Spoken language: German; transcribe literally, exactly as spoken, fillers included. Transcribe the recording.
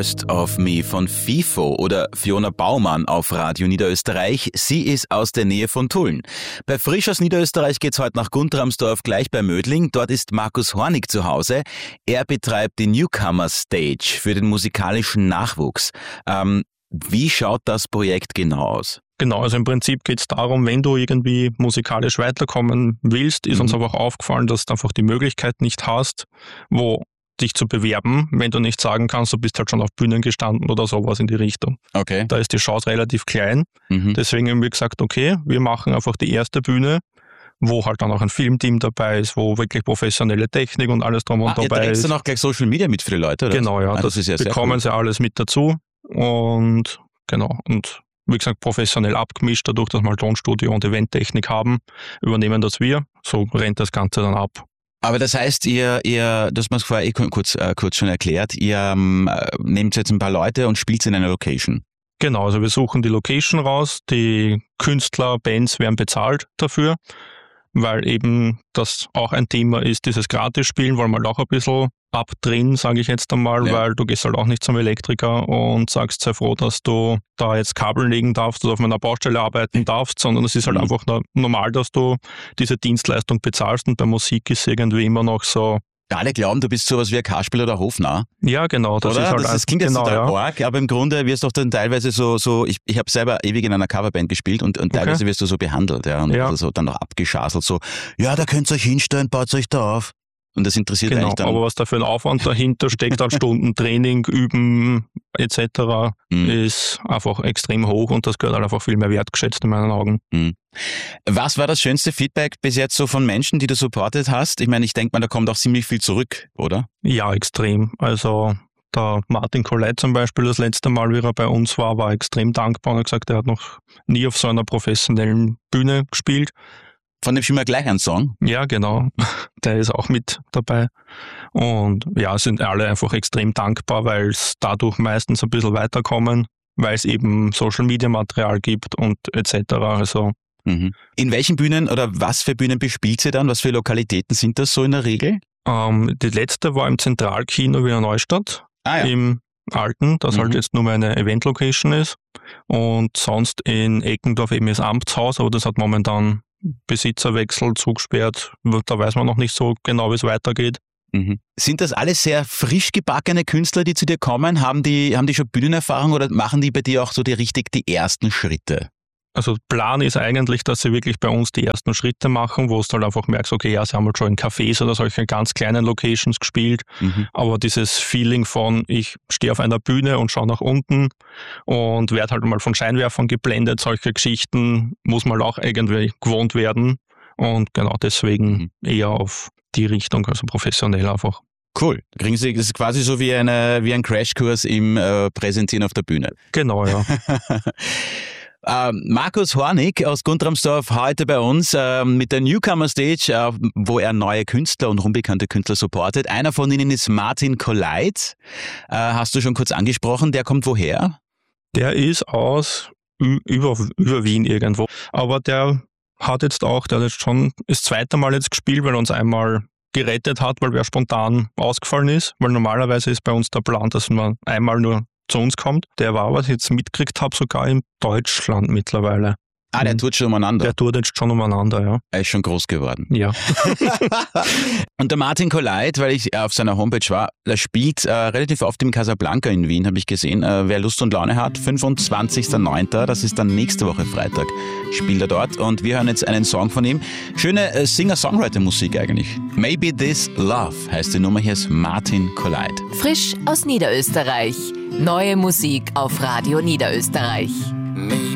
Forced of Me von FIFO oder Fiona Baumann auf Radio Niederösterreich. Sie ist aus der Nähe von Tulln. Bei Frisch aus Niederösterreich geht's heute nach Guntramsdorf gleich bei Mödling. Dort ist Markus Hornig zu Hause. Er betreibt die Newcomer Stage für den musikalischen Nachwuchs. Ähm, wie schaut das Projekt genau aus? Genau, also im Prinzip geht es darum, wenn du irgendwie musikalisch weiterkommen willst, ist mhm. uns einfach aufgefallen, dass du einfach die Möglichkeit nicht hast, wo dich zu bewerben, wenn du nicht sagen kannst, du bist halt schon auf Bühnen gestanden oder sowas in die Richtung. Okay. Da ist die Chance relativ klein. Mhm. Deswegen haben wir gesagt, okay, wir machen einfach die erste Bühne, wo halt dann auch ein Filmteam dabei ist, wo wirklich professionelle Technik und alles drum und ah, dabei ihr ist. dann auch gleich Social Media mit für die Leute, oder? Genau, ja. Ah, das das ist ja bekommen sehr cool. sie alles mit dazu und genau, und wie gesagt, professionell abgemischt, dadurch, dass wir halt Tonstudio und Eventtechnik haben, übernehmen das wir. So rennt das Ganze dann ab. Aber das heißt, ihr, ihr, das hast du vorher eh kurz, äh, kurz schon erklärt, ihr ähm, nehmt jetzt ein paar Leute und spielt in einer Location. Genau, also wir suchen die Location raus, die Künstler, Bands werden bezahlt dafür, weil eben das auch ein Thema ist, dieses Gratis-Spielen, wollen wir halt auch ein bisschen abdrehen, sage ich jetzt einmal, ja. Weil du gehst halt auch nicht zum Elektriker und sagst, sei froh, dass du da jetzt Kabel legen darfst oder auf einer Baustelle arbeiten darfst, sondern es ist halt mhm. einfach normal, dass du diese Dienstleistung bezahlst und bei Musik ist irgendwie immer noch so. Alle glauben, du bist sowas wie ein Kasperl oder Hofnarr. Ja, genau. Das, oder? Ist halt das, das klingt jetzt genau, total ja. arg, aber im Grunde wirst du auch dann teilweise so, so ich, ich habe selber ewig in einer Coverband gespielt und, und teilweise okay. wirst du so behandelt, ja, und ja. Also so dann auch abgeschaselt, so, ja, da könnt ihr euch hinstellen, baut euch da auf. Und das interessiert genau, eigentlich dann. Aber was da für ein Aufwand dahinter steckt, an Stunden Training, Üben et cetera, mhm. ist einfach extrem hoch und das gehört halt einfach viel mehr wertgeschätzt in meinen Augen. Mhm. Was war das schönste Feedback bis jetzt so von Menschen, die du supportet hast? Ich meine, ich denke mal, da kommt auch ziemlich viel zurück, oder? Ja, extrem. Also der Martin Colleit zum Beispiel, das letzte Mal, wie er bei uns war, war extrem dankbar und hat gesagt, er hat noch nie auf so einer professionellen Bühne gespielt. Von dem spielen wir gleich einen Song. Ja, genau. Der ist auch mit dabei. Und ja, sind alle einfach extrem dankbar, weil es dadurch meistens ein bisschen weiterkommen, weil es eben Social-Media-Material gibt und et cetera. Also mhm. In welchen Bühnen oder was für Bühnen bespielt sie dann? Was für Lokalitäten sind das so in der Regel? Ähm, die letzte war im Zentralkino Wiener Neustadt, ah, ja. im Alten, das mhm. halt jetzt nur meine Event-Location ist. Und sonst in Eckendorf eben das Amtshaus, aber das hat momentan Besitzerwechsel, zugesperrt, da weiß man noch nicht so genau, wie es weitergeht. Mhm. Sind das alles sehr frisch gebackene Künstler, die zu dir kommen? Haben die, haben die schon Bühnenerfahrung oder machen die bei dir auch so die richtig die ersten Schritte? Also Plan ist eigentlich, dass sie wirklich bei uns die ersten Schritte machen, wo du halt einfach merkst, okay, ja, sie haben halt schon in Cafés oder solchen ganz kleinen Locations gespielt, mhm. aber dieses Feeling von, ich stehe auf einer Bühne und schaue nach unten und werde halt mal von Scheinwerfern geblendet, solche Geschichten muss man auch irgendwie gewohnt werden und genau deswegen mhm. eher auf die Richtung, also professionell einfach. Cool. Kriegen Sie, das ist quasi so wie, eine, wie ein Crashkurs im äh, Präsentieren auf der Bühne. Genau, ja. Uh, Markus Hornig aus Guntramsdorf heute bei uns uh, mit der Newcomer Stage, uh, wo er neue Künstler und unbekannte Künstler supportet. Einer von ihnen ist Martin Colleit. Uh, hast du schon kurz angesprochen. Der kommt woher? Der ist aus über, über Wien irgendwo. Aber der hat jetzt auch, der hat jetzt schon das zweite Mal jetzt gespielt, weil er uns einmal gerettet hat, weil wer spontan ausgefallen ist. Weil normalerweise ist bei uns der Plan, dass man einmal nur zu uns kommt. Der war, was ich jetzt mitgekriegt habe, sogar in Deutschland mittlerweile. Ah, der tut schon umeinander. Der tut jetzt schon umeinander, ja. Er ist schon groß geworden. Ja. Und der Martin Colleit, weil ich auf seiner Homepage war, der spielt äh, relativ oft im Casablanca in Wien, habe ich gesehen. Äh, wer Lust und Laune hat, fünfundzwanzigster neunter das ist dann nächste Woche Freitag, spielt er dort. Und wir hören jetzt einen Song von ihm. Schöne äh, Singer-Songwriter-Musik eigentlich. Maybe This Love heißt die Nummer. Hier ist Martin Colleit. Frisch aus Niederösterreich. Neue Musik auf Radio Niederösterreich. Maybe